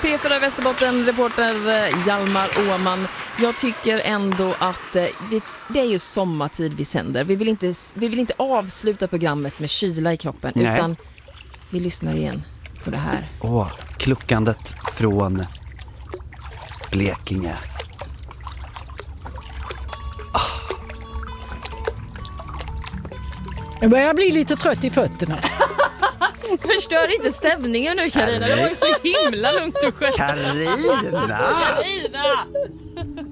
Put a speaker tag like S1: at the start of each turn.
S1: P4 Västerbotten, reporter Hjalmar Åman. Jag tycker ändå att det är ju sommartid vi sänder. Vi vill inte avsluta programmet med kyla i kroppen. Nej. Utan vi lyssnar igen på det här.
S2: Kluckandet från Blekinge.
S3: Jag börjar bli lite trött i fötterna.
S1: Förstör inte stämningen nu, Carina. Det var ju så himla lugnt och skönt.
S2: Carina!